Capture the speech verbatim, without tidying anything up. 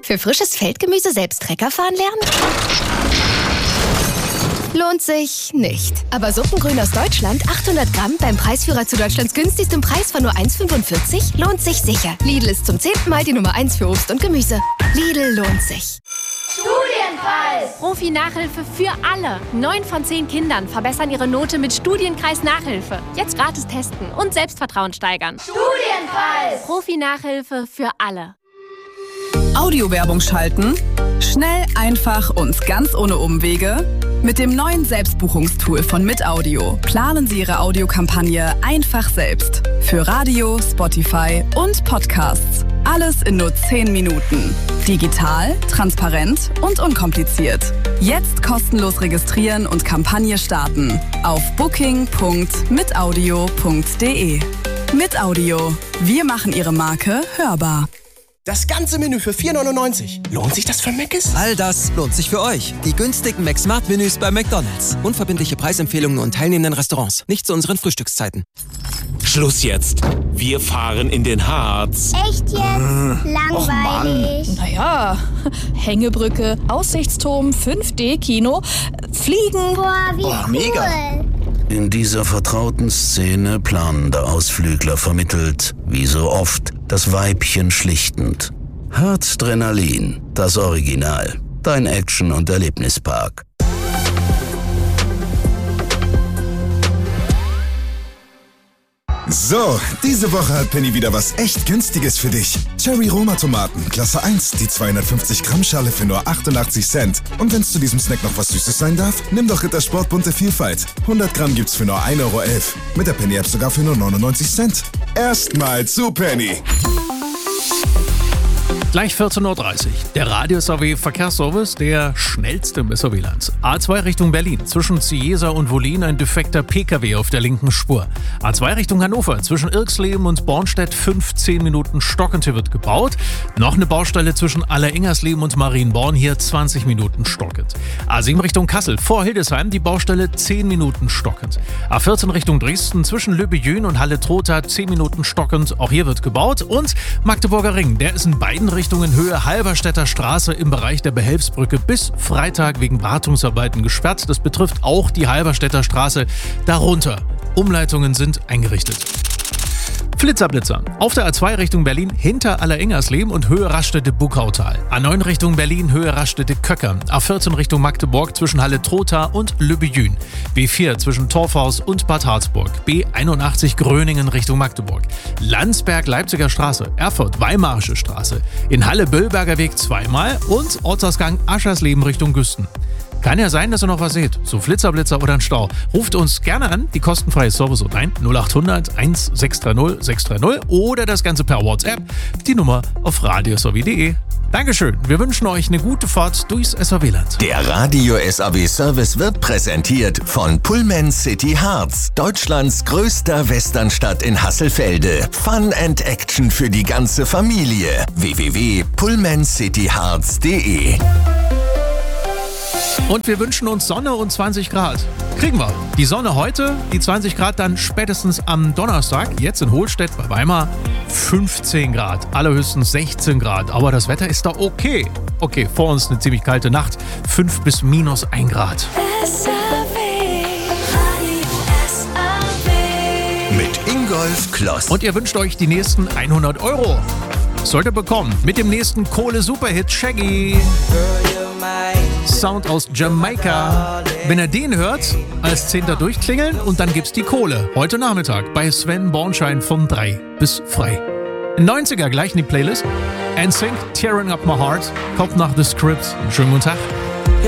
Für frisches Feldgemüse selbst Trecker fahren lernen? Lohnt sich nicht. Aber Suppengrün aus Deutschland, achthundert Gramm, beim Preisführer zu Deutschlands günstigstem Preis von nur eins Komma fünfundvierzig, lohnt sich sicher. Lidl ist zum zehnten Mal die Nummer eins für Obst und Gemüse. Lidl lohnt sich. Studienpreis! Profi-Nachhilfe für alle. Neun von zehn Kindern verbessern ihre Note mit Studienkreis-Nachhilfe. Jetzt gratis testen und Selbstvertrauen steigern. Studienpreis! Profi-Nachhilfe für alle. Audiowerbung schalten? Schnell, einfach und ganz ohne Umwege? Mit dem neuen Selbstbuchungstool von Mitaudio planen Sie Ihre Audiokampagne einfach selbst. Für Radio, Spotify und Podcasts. Alles in nur zehn Minuten. Digital, transparent und unkompliziert. Jetzt kostenlos registrieren und Kampagne starten. Auf booking punkt mitaudio punkt de. Mitaudio. Wir machen Ihre Marke hörbar. Das ganze Menü für vier neunundneunzig. Lohnt sich das für Mc's? All das lohnt sich für euch. Die günstigen McSmart-Menüs bei McDonald's. Unverbindliche Preisempfehlungen und teilnehmenden Restaurants. Nicht zu unseren Frühstückszeiten. Schluss jetzt. Wir fahren in den Harz. Echt jetzt? Äh, Langweilig. Naja, Hängebrücke, Aussichtsturm, fünf D Kino, Fliegen. Boah, wie Boah, cool. Mega. In dieser vertrauten Szene planender Ausflügler vermittelt, wie so oft, das Weibchen schlichtend. Herzdrenalin, das Original. Dein Action- und Erlebnispark. So, diese Woche hat Penny wieder was echt Günstiges für dich. Cherry Roma Tomaten, Klasse eins, die zweihundertfünfzig Gramm Schale für nur achtundachtzig Cent. Und wenn es zu diesem Snack noch was Süßes sein darf, nimm doch Rittersport bunte Vielfalt. hundert Gramm gibt's für nur ein Euro elf. Mit der Penny App sogar für nur neunundneunzig Cent. Erstmal zu Penny. Gleich vierzehn Uhr dreißig. Der Radio-S A W-Verkehrsservice, der schnellste im S A W-Land. A zwei Richtung Berlin. Zwischen Ciesa und Wollin ein defekter P K W auf der linken Spur. A zwei Richtung Hannover. Zwischen Irxleben und Bornstedt fünfzehn Minuten stockend. Hier wird gebaut. Noch eine Baustelle zwischen Allerengersleben und Marienborn. Hier zwanzig Minuten stockend. A sieben Richtung Kassel. Vor Hildesheim die Baustelle zehn Minuten stockend. A vierzehn Richtung Dresden. Zwischen Löbejün und Halle-Trotha zehn Minuten stockend. Auch hier wird gebaut. Und Magdeburger Ring. Der ist in beiden Richtungen Richtungen Höhe Halberstädter Straße im Bereich der Behelfsbrücke bis Freitag wegen Wartungsarbeiten gesperrt. Das betrifft auch die Halberstädter Straße darunter. Umleitungen sind eingerichtet. Flitzerblitzer. Auf der A zwei Richtung Berlin hinter Allerengersleben und Höhe Raststätte-Buckautal. A neun Richtung Berlin Höhe Raststätte-Köcker. A vierzehn Richtung Magdeburg zwischen Halle-Trotha und Löbejün. B vier zwischen Torfhaus und Bad Harzburg. B einundachtzig Gröningen Richtung Magdeburg. Landsberg-Leipziger Straße. Erfurt-Weimarische Straße. In Halle-Böllberger Weg zweimal und Ortsausgang Aschersleben Richtung Güsten. Kann ja sein, dass ihr noch was seht. So Flitzerblitzer oder ein Stau. Ruft uns gerne an, die kostenfreie Service-Hotline null acht hundert eins sechs drei null sechs drei null oder das Ganze per WhatsApp. Die Nummer auf radios a w punkt de. Dankeschön. Wir wünschen euch eine gute Fahrt durchs S A W-Land. Der Radio-S A W-Service wird präsentiert von Pullman City Harz, Deutschlands größter Westernstadt in Hasselfelde. Fun and Action für die ganze Familie. w w w punkt pullman city harz punkt de. Und wir wünschen uns Sonne und zwanzig Grad. Kriegen wir. Die Sonne heute, die zwanzig Grad dann spätestens am Donnerstag. Jetzt in Hohlstedt bei Weimar fünfzehn Grad, allerhöchstens sechzehn Grad. Aber das Wetter ist da okay. Okay, vor uns eine ziemlich kalte Nacht. fünf bis minus ein Grad. Mit Ingolf Kloss. Und ihr wünscht euch die nächsten hundert Euro. Sollt ihr bekommen mit dem nächsten Kohle-Superhit Shaggy. Sound aus Jamaika. Wenn ihr den hört, als Zehnter durchklingeln und dann gibt's die Kohle. Heute Nachmittag bei Sven Bornschein von drei bis frei. neunziger gleich in die Playlist. N Sync, Tearing Up My Heart, kommt nach The Script. Schönen guten Tag.